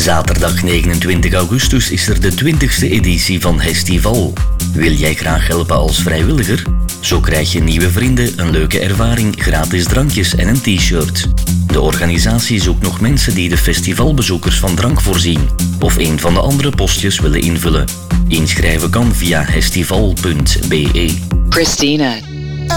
Zaterdag 29 augustus is er de 20e editie van Hestival. Wil jij graag helpen als vrijwilliger? Zo krijg je nieuwe vrienden, een leuke ervaring, gratis drankjes en een t-shirt. De organisatie zoekt nog mensen die de festivalbezoekers van drank voorzien of een van de andere postjes willen invullen. Inschrijven kan via hestival.be. Christina